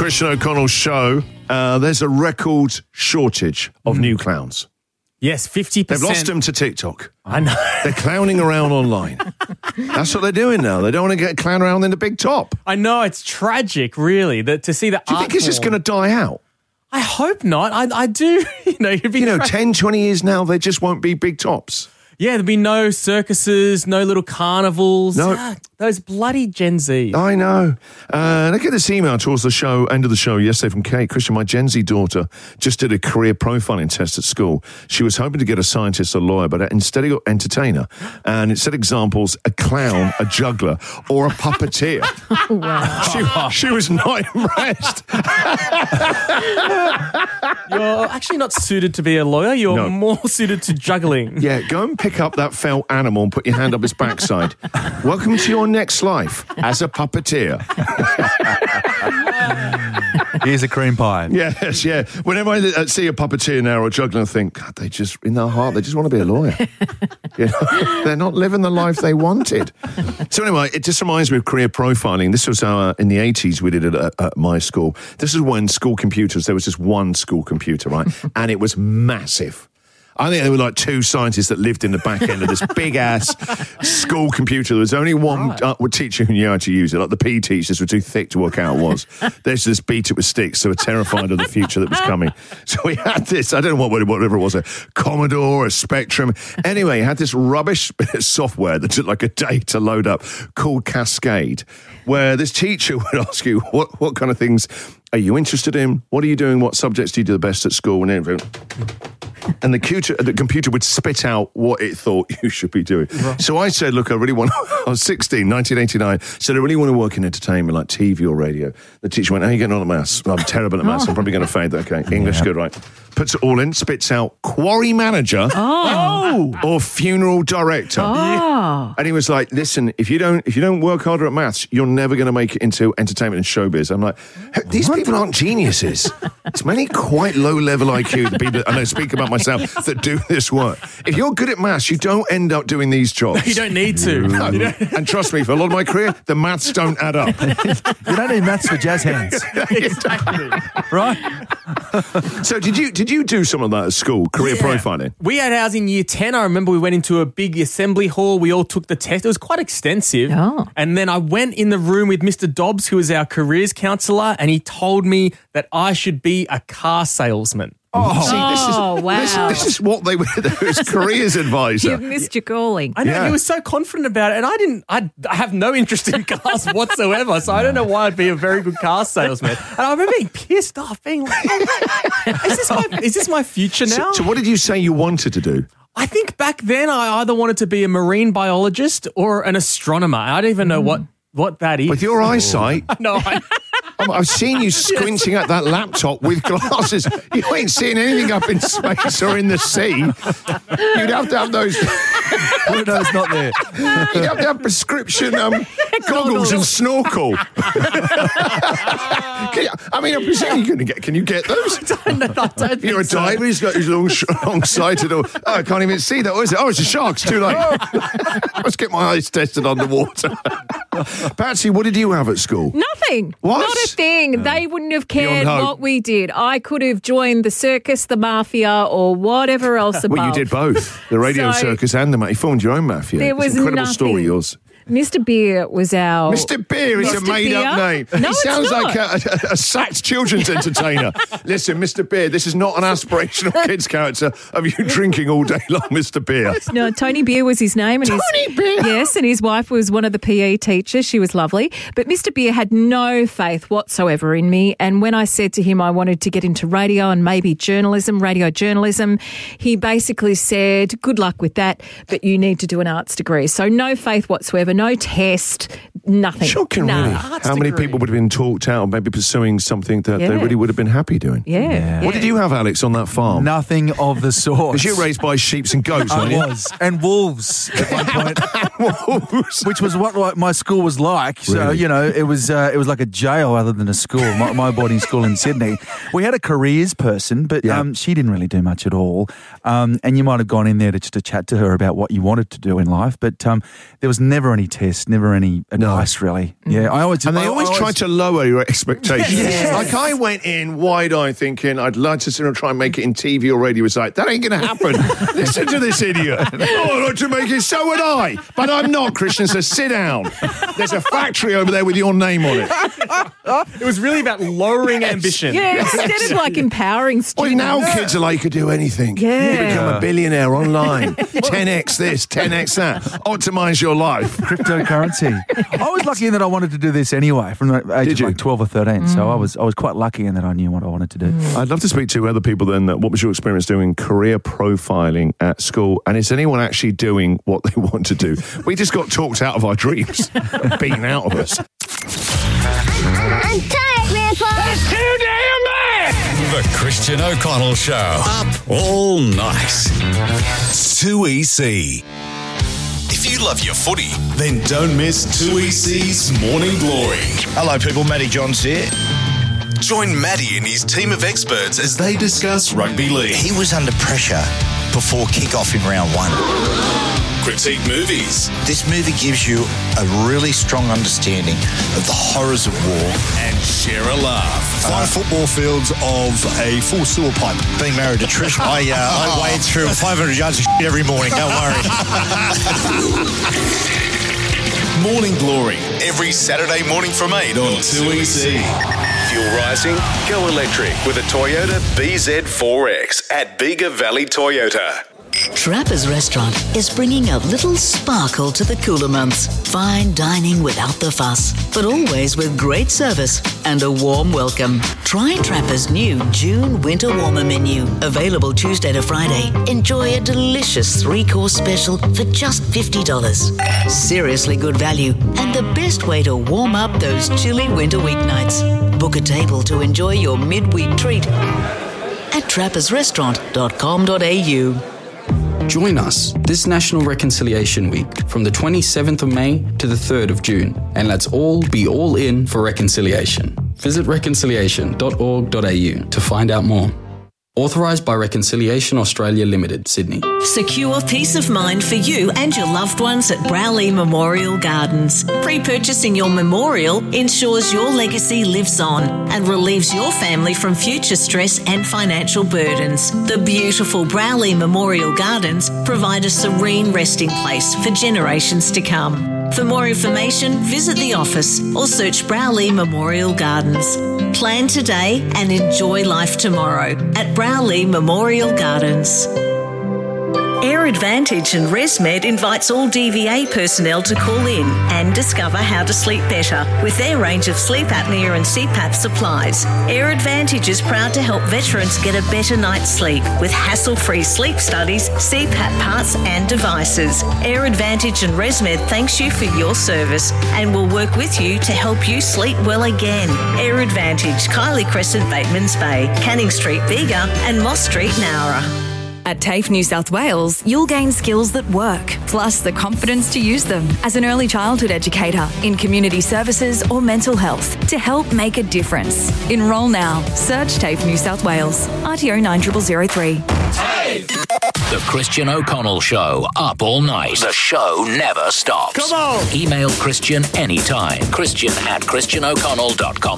Christian O'Connell show. There's a record shortage of new clowns. Yes, 50%. They've lost them to TikTok. I know. They're clowning around online. That's what they're doing now. They don't want to get clown around in the big top. I know, it's tragic, really, to see the Do you think it's just going to die out? I hope not. I do. You'd be 10, 20 years now, there just won't be big tops. Yeah, there'd be no circuses, no little carnivals. No. Those bloody Gen Z. I know. Look at this email towards the show, end of the show yesterday from Kate. Christian, my Gen Z daughter just did a career profiling test at school. She was hoping to get a scientist or lawyer, but instead he got entertainer. And it said examples, a clown, a juggler, or a puppeteer. Wow. She was not impressed. You're actually not suited to be a lawyer. You're more suited to juggling. Yeah, go and pick up that felt animal and put your hand up its backside. Welcome to your next life as a puppeteer. Here's a cream pie. Yes, yeah. Whenever I see a puppeteer now or a juggler, I think, God, they just, in their heart, they just want to be a lawyer. They're not living the life they wanted. So anyway, it just reminds me of career profiling. This was in the 80s, we did it at my school. This is when school computers, there was just one school computer, right? And it was massive. I think there were like two scientists that lived in the back end of this big-ass school computer. There was only one teacher who knew how to use it. Like the PE teachers were too thick to work out what it was. They just beat it with sticks, so were terrified of the future that was coming. So we had this, I don't know whatever it was, a Commodore, a Spectrum. Anyway, it had this rubbish bit of software that took like a day to load up called Cascade, where this teacher would ask you, what kind of things are you interested in? What are you doing? What subjects do you do the best at school? And everything. And the computer would spit out what it thought you should be doing. Right. So I said, look, I was 16, 1989, said I really want to work in entertainment, like TV or radio. The teacher went, how are you getting on at maths? Well, I'm terrible at maths. I'm probably going to fade. Okay, English, good, right. Puts it all in, spits out quarry manager or funeral director. Oh. And he was like, listen, if you don't work harder at maths, you're never going to make it into entertainment and showbiz. I'm like, these people aren't geniuses. It's many quite low-level IQ, the people, and I speak about myself, that do this work. If you're good at maths, you don't end up doing these jobs. You don't need to. No. And trust me, for a lot of my career, the maths don't add up. You don't need maths for jazz hands. Exactly. Right? So did you do some of that at school, career profiling? We had ours in year 10. I remember we went into a big assembly hall. We all took the test. It was quite extensive. Oh. And then I went in the room with Mr. Dobbs, who was our careers counsellor, and he told me that I should be a car salesman. Wow. This is what they were. His careers advisor. You've missed your calling. I know, Yeah. he was so confident about it, and I have no interest in cars whatsoever, so I don't know why I'd be a very good car salesman. And I remember being pissed off, being like, is this my future now? So what did you say you wanted to do? I think back then I either wanted to be a marine biologist or an astronomer. I don't even know what that is. With your eyesight, No, I've seen you squinting at that laptop with glasses. You ain't seeing anything up in space or in the sea. You'd have to have those. Pluto's not there. You'd have to have prescription goggles and snorkel. I mean, I'm presuming you can you get those? I don't You're a think so. diver. He's got his long-sighted. I can't even see that. What is it? Oh, it's a shark. It's too late. Let's get my eyes tested underwater. Patsy, what did you have at school? Nothing. What? Not a thing. They wouldn't have cared Beyond hope. what we did. I could have joined the circus, the mafia, or whatever else above. Well, you did both. The radio So- circus and the mafia. You formed your own mafia. There It's was an incredible nothing. story, yours. Mr. Beer was our... Mr. Beer is a Mr. made-up Beer? name. No, He it's sounds not. like a sacked children's entertainer. Listen, Mr. Beer, this is not an aspirational kids character of you drinking all day long, Mr. Beer. No, Tony Beer was his name. And Tony Beer? Yes, and his wife was one of the PE teachers. She was lovely. But Mr. Beer had no faith whatsoever in me. And when I said to him I wanted to get into radio and maybe journalism, radio journalism, he basically said, good luck with that, but you need to do an arts degree. So no faith whatsoever, no test, nothing. Shocking, Nada. really. How many degree. people would have been talked out of maybe pursuing something that they really would have been happy doing? Yeah. What did you have, Alex, on that farm? Nothing of the sort. Because you were raised by sheep and goats, weren't you? I was. And wolves at one point. Wolves. Which was what my school was like. So, Really? you know, it was like a jail rather than a school, my boarding school in Sydney. We had a careers person, but she didn't really do much at all. And you might have gone in there just to chat to her about what you wanted to do in life. But there was never any tests, never any advice. nice, really. Yeah, I always. And they always try to lower your expectations. Yes. Like I went in wide-eyed thinking I'd like to sit and try and make it in TV or radio. It's like, that ain't going to happen. Listen to this idiot. Oh, I'd like to make it, so would I. But I'm not, Christian, so sit down. There's a factory over there with your name on it. It was really about lowering ambition. Yeah, instead of like empowering Well, students. now kids are like, you could do anything. Yeah. You become a billionaire online. 10x this, 10x that. Optimize your life. Cryptocurrency. I was lucky in that I wanted to do this anyway from the age of like 12 or 13. So I was quite lucky in that I knew what I wanted to do. I'd love to speak to other people then. What was your experience doing career profiling at school? And is anyone actually doing what they want to do? We just got talked out of our dreams, beaten out of us. I'm tired, Grandpa. That's too damn bad! The Christian O'Connell Show. Up all night. 2EC. If you love your footy, then don't miss 2EC's Morning Glory. Hello, people. Matty Johns here. Join Matty and his team of experts as they discuss rugby league. He was under pressure before kick-off in round one. Critique movies. This movie gives you a really strong understanding of the horrors of war. And share a laugh. 5 football fields of a full sewer pipe. Being married to Trish, I wade through 500 yards of shit every morning. Don't worry. Morning Glory. Every Saturday morning from 8 on 2EC. Fuel rising? Go electric with a Toyota BZ4X at Bega Valley Toyota. Trappers Restaurant is bringing a little sparkle to the cooler months. Fine dining without the fuss, but always with great service and a warm welcome. Try Trappers' new June Winter Warmer menu. Available Tuesday to Friday. Enjoy a delicious 3-course special for just $50. Seriously good value and the best way to warm up those chilly winter weeknights. Book a table to enjoy your midweek treat at trappersrestaurant.com.au. Join us this National Reconciliation Week from the 27th of May to the 3rd of June, and let's all be all in for reconciliation. Visit reconciliation.org.au to find out more. Authorised by Reconciliation Australia Limited, Sydney. Secure peace of mind for you and your loved ones at Browley Memorial Gardens. Pre-purchasing your memorial ensures your legacy lives on and relieves your family from future stress and financial burdens. The beautiful Browley Memorial Gardens provide a serene resting place for generations to come. For more information, visit the office or search Browley Memorial Gardens. Plan today and enjoy life tomorrow at Browley Memorial Gardens. Air Advantage and ResMed invites all DVA personnel to call in and discover how to sleep better with their range of sleep apnea and CPAP supplies. Air Advantage is proud to help veterans get a better night's sleep with hassle-free sleep studies, CPAP parts and devices. Air Advantage and ResMed thanks you for your service and will work with you to help you sleep well again. Air Advantage, Kylie Crescent, Batemans Bay, Canning Street, Bega and Moss Street, Nowra. At TAFE New South Wales, you'll gain skills that work, plus the confidence to use them as an early childhood educator in community services or mental health to help make a difference. Enrol now. Search TAFE New South Wales. RTO 9003. The Christian O'Connell Show, up all night. The show never stops. Come on! Email Christian anytime. Christian@christianoconnell.com.